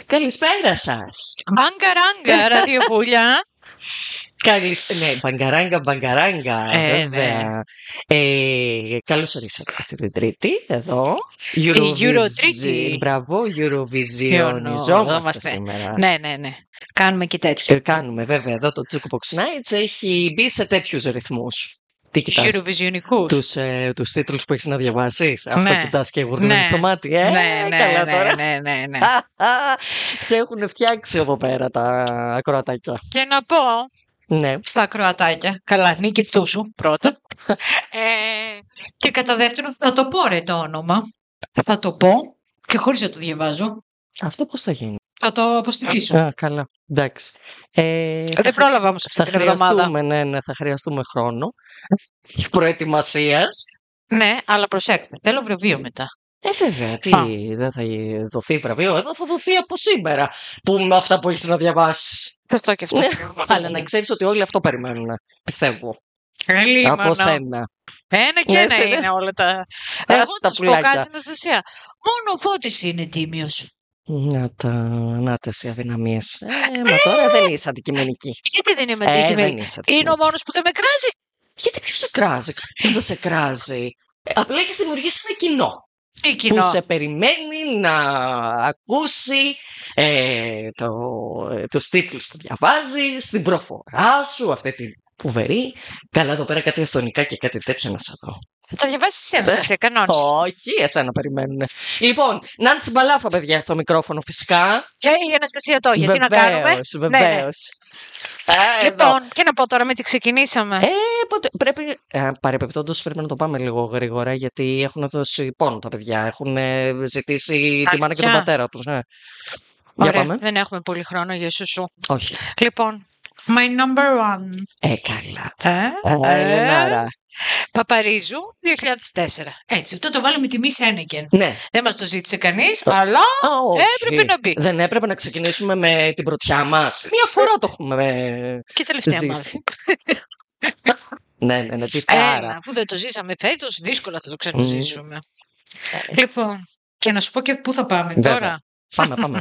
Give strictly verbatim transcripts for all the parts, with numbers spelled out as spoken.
Καλησπέρα σας. Ράγκα, ράγκα, ραδιοπούλια. Καλησπέρα. Ναι, μπαγκαράγκα, μπαγκαράγκα. Ε, βέβαια. Ε, καλώς ορίσατε αυτή την Τρίτη, εδώ. Τη Eurotρίτη. Μπράβο, Eurovisionιζόμαστε σήμερα. Ναι, ναι, ναι. Κάνουμε και τέτοια. Ε, κάνουμε, βέβαια. Εδώ το Jukebox Nights έχει μπει σε τέτοιους ρυθμούς. Τι κοιτάς? Eurovisionικούς. Τους, ε, τους τίτλους που έχεις να διαβάσεις. Αυτό Ναι. κοιτάς και γουρνεύεις Ναι. στο μάτι. Ε, Ναι, ναι, καλά ναι, τώρα. ναι, ναι, ναι. Σε έχουν φτιάξει εδώ πέρα τα ακροατάκια. Και να πω Ναι. στα ακροατάκια, καλά, νίκη αυτού σου πρώτα. ε, και κατά δεύτερον, θα το πω ρε το όνομα. Θα το πω και χωρίς να το διαβάζω. Αυτό πώς θα γίνει? Θα το αποστηθήσω. Α, καλά. Εντάξει. Ε, Δεν πρόλαβα όμως θα αυτή την εβδομάδα. χρειαστούμε, ναι, ναι, θα χρειαστούμε χρόνο προετοιμασίας. Ναι, αλλά προσέξτε, θέλω βραβείο μετά. Ε, βέβαια, τι, Α. δεν θα δοθεί βραβείο. Εδώ θα δοθεί από σήμερα που με αυτά που έχεις να διαβάσεις. Σωστό και αυτό. Ναι, αλλά να ξέρεις ότι όλοι αυτό περιμένουν, πιστεύω. Ελίμανο. Από σένα. Ένα και Ναι, ένα σε- είναι όλα τα. Α, Εγώ τα θα σου πω πουλάκια. κάτι, Αναστασία. Μόνο ο Φώτης είναι τίμιος. Να τα, να τα σε αδυναμίες. Ε, μα τώρα δεν είσαι αντικειμενική. Γιατί δεν είμαι Ε, δεν αντικειμενική. είσαι Είναι ο αντικειμενική. μόνος που δεν με κράζει. Γιατί ποιος σε κράζει? Ποιος δεν σε κράζει? Ε, απλά έχεις δημιουργήσει ένα κοινό. Τι Που κοινό. σε περιμένει να ακούσει ε, το, ε, τους τίτλους που διαβάζεις, την προφορά σου, αυτή την φοβερή. Καλά, εδώ πέρα κάτι εστονικά και κάτι τέτοιο να σε δω. Θα τα διαβάσεις εσύ, Αναστασία, κανόνες. Όχι, εσένα περιμένουν. Λοιπόν, Νάντσι Μπαλάφα, παιδιά, στο μικρόφωνο φυσικά. Και η Αναστασία το, γιατί να κάνουμε. Βεβαίως, Ναι, ναι. βεβαίως. Ε, εδώ. Λοιπόν, και να πω τώρα με τι ξεκινήσαμε. Ε, πότε, πρέπει, ε, παρεπιπτόντως πρέπει να το πάμε λίγο γρήγορα, γιατί έχουν δώσει πόνο τα παιδιά. Έχουν ε, ζητήσει τη μάνα και τον Αλήθεια? πατέρα τους. Ναι. Για Ωραία, πάμε. δεν έχουμε πολύ χρόνο για σου. Όχι. Λοιπόν, my number one. Ε, καλά. Ε, Ε, Ελενάρα. Παπαρίζου δύο χιλιάδες τέσσερα. Έτσι, αυτό το βάλαμε τιμή Σένεκεν. Ναι. Δεν μας το ζήτησε κανείς, αλλά Α, όχι. έπρεπε να μπει. Δεν έπρεπε να ξεκινήσουμε με την πρωτιά μας. Μία φορά το έχουμε ε, Και τελευταία μάλλον. ζήσει. Ναι, ναι, ναι, τι χαρά. Ένα, αφού δεν το ζήσαμε φέτος, δύσκολα θα το ξαναζήσουμε. Λοιπόν, και να σου πω και πού θα πάμε Βέβαια. τώρα. Πάμε, πάμε.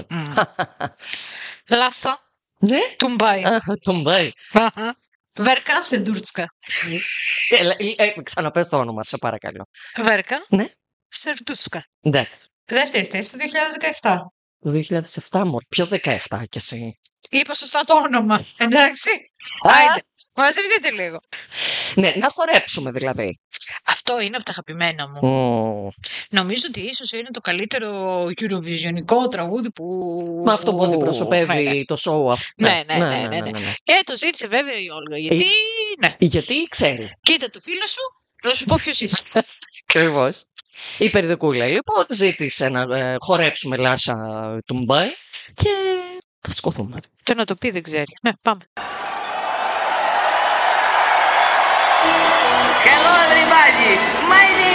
Λάσα, Ναι. Τουμπάι. Α, τον πάει. Βέρκα, Σεντούρτσκα. Έλα, ε, ε, Ξαναπες το όνομα, σε παρακαλώ. Βέρκα, Ναι. Σερτούτσκα. Εντάξει. Δεύτερη θέση το δύο χιλιάδες δεκαεπτά. Το δύο χιλιάδες επτά, μωρ. Ποιο δεκαεπτά κι εσύ? Είπα σωστά το όνομα, εντάξει. Α. Άιντε, μαζευτείτε λίγο. Ναι, να χορέψουμε δηλαδή. Αυτό είναι από τα αγαπημένα μου. Μμμ. Νομίζω ότι ίσως είναι το καλύτερο Eurovisionικό τραγούδι που... Με αυτό που αντιπροσωπεύει Ναι, ναι. το show αυτό. Ναι, ναι, ναι, ναι, ναι. Και το ζήτησε βέβαια η Όλγα. Γιατί, ναι. Γιατί ξέρει. Κοίτα το φίλο σου, να σου πω ποιος είσαι. Ακριβώς. Η Περιδικούλα λοιπόν ζήτησε να ε, χορέψουμε Λάσα Τουμπάι και θα σκοθούμε. Το να το πει δεν ξέρει. Ναι, πάμε. Hello everybody, my